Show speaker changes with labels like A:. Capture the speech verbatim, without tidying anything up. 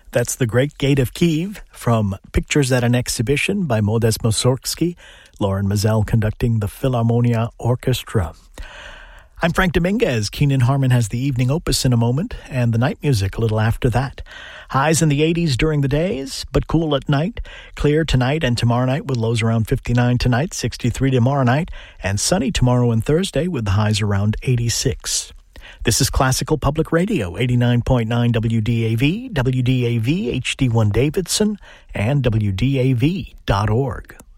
A: That's The Great Gate of Kiev from Pictures at an Exhibition by Modest Mussorgsky, Lauren Mazel conducting the Philharmonia Orchestra. I'm Frank Dominguez. Keenan Harmon has the evening opus in a moment, and the night music a little after that. Highs in the eighties during the days, but cool at night. Clear tonight and tomorrow night with lows around fifty-nine tonight, sixty-three tomorrow night, and sunny tomorrow and Thursday with the highs around eighty-six. This is Classical Public Radio, eighty-nine point nine W D A V, W D A V H D one Davidson, and W D A V dot org.